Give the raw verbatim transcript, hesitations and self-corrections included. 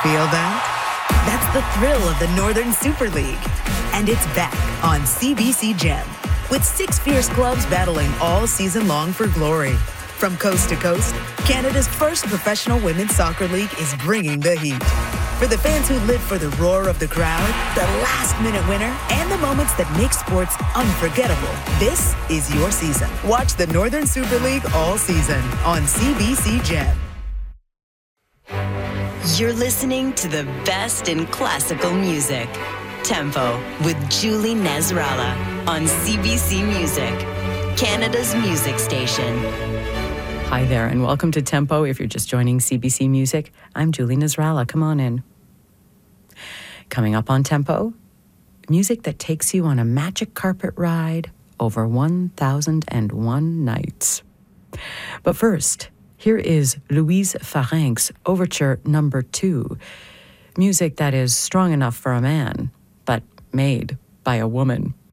Feel that? That's the thrill of the Northern Super League. And it's back on C B C Gem, with six fierce clubs battling all season long for glory. From coast to coast, Canada's first professional women's soccer league is bringing the heat. For the fans who live for the roar of the crowd, the last-minute winner, and the moments that make sports unforgettable, this is your season. Watch the Northern Super League all season on C B C Gem. You're listening to the best in classical music. Tempo with Julie Nasrallah on C B C Music, Canada's music station. Hi there, and welcome to Tempo. If you're just joining C B C Music, I'm Julie Nasrallah. Come on in. Coming up on Tempo, music that takes you on a magic carpet ride over one thousand one nights. But first, here is Louise Farinck's Overture Number Two, music that is strong enough for a man, but made by a woman.